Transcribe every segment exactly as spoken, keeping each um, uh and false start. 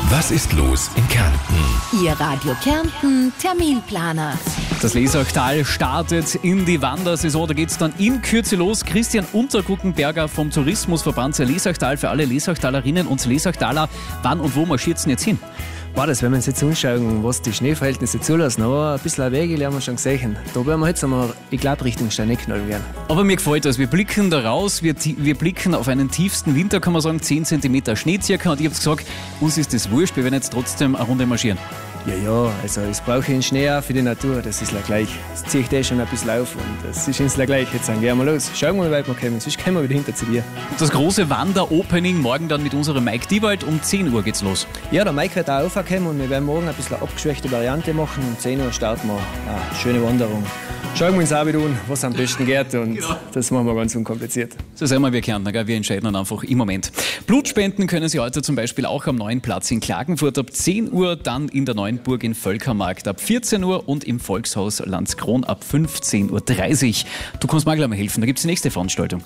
Was ist los in Kärnten? Ihr Radio Kärnten Terminplaner. Das Lesachtal startet in die Wandersaison. Da geht es dann in Kürze los. Christian Unterguckenberger vom Tourismusverband Lesachtal für alle Lesachtalerinnen und Lesachtaler. Wann und wo marschiert es denn jetzt hin? War das, wenn wir uns jetzt anschauen, was die Schneeverhältnisse zulassen, aber ein bisschen Wege haben wir schon gesehen. Da werden wir jetzt einmal, ich glaube, Richtung Steinecknall werden. Aber mir gefällt das. Wir blicken da raus, wir, wir blicken auf einen tiefsten Winter, kann man sagen, zehn Zentimeter Schnee circa. Und ich habe gesagt, uns ist das wurscht, wir werden jetzt trotzdem eine Runde marschieren. Ja, ja, also es brauche ich den Schnee auch für die Natur, das ist ja gleich. Das ziehe ich dir schon ein bisschen auf und das ist uns gleich. Jetzt sagen wir mal los, schauen wir mal, wie weit wir kommen, sonst kommen wir wieder hinter zu dir. Das große Wander-Opening morgen dann mit unserem Mike Diewald. Um zehn Uhr geht's los. Ja, der Mike wird auch aufkommen und wir werden morgen ein bisschen eine abgeschwächte Variante machen. Um zehn Uhr starten wir eine schöne Wanderung. Schauen wir uns auch wieder an, was am besten geht und ja. Das machen wir ganz unkompliziert. So sagen wir, wir Kärntner, gell? Wir entscheiden dann einfach im Moment. Blutspenden können Sie heute zum Beispiel auch am neuen Platz in Klagenfurt ab zehn Uhr, dann in der neuen Burg in Völkermarkt ab vierzehn Uhr und im Volkshaus Landskron ab fünfzehn Uhr dreißig. Du kannst mir gleich mal helfen, da gibt es die nächste Veranstaltung.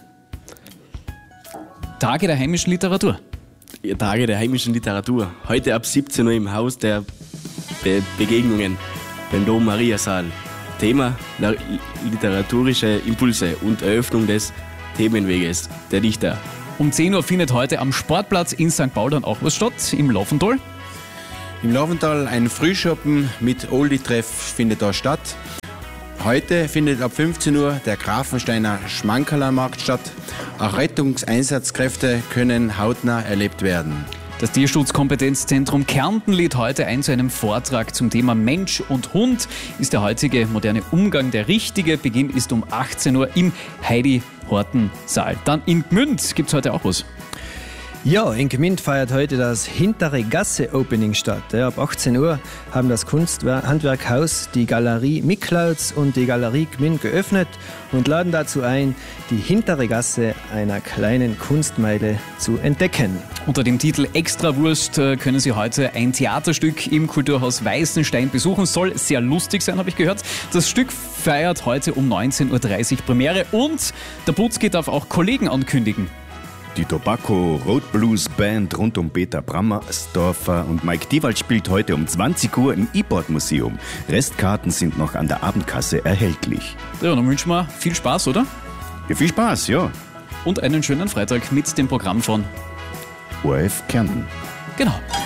Tage der heimischen Literatur. Ja, Tage der heimischen Literatur. Heute ab siebzehn Uhr im Haus der Be- Begegnungen beim Dom Mariasaal. Thema literaturische Impulse und Eröffnung des Themenweges der Dichter. Um zehn Uhr findet heute am Sportplatz in Sankt Paul dann auch was statt, im Laufental. Im Laufental ein Frühschoppen mit Oldie-Treff findet da statt. Heute findet ab fünfzehn Uhr der Grafensteiner Schmankerlermarkt statt. Auch Rettungseinsatzkräfte können hautnah erlebt werden. Das Tierschutzkompetenzzentrum Kärnten lädt heute ein zu einem Vortrag zum Thema Mensch und Hund. Ist der heutige moderne Umgang der richtige? Beginn ist um achtzehn Uhr im Heidi-Horten-Saal. Dann in Gmünd gibt es heute auch was. Ja, in Gmünd feiert heute das Hintere Gasse Opening statt. Ja, ab achtzehn Uhr haben das Kunsthandwerkhaus, die Galerie Miklauds und die Galerie Gmünd geöffnet und laden dazu ein, die Hintere Gasse einer kleinen Kunstmeile zu entdecken. Unter dem Titel Extrawurst können Sie heute ein Theaterstück im Kulturhaus Weißenstein besuchen. Soll sehr lustig sein, habe ich gehört. Das Stück feiert heute um neunzehn Uhr dreißig Premiere und der Butzki darf auch Kollegen ankündigen. Die Tobacco Road Blues Band rund um Peter Brammersdorfer und Mike Diewald spielt heute um zwanzig Uhr im E-Board Museum. Restkarten sind noch an der Abendkasse erhältlich. Ja, dann wünschen wir viel Spaß, oder? Ja, viel Spaß, ja. Und einen schönen Freitag mit dem Programm von O R F Kärnten. Genau.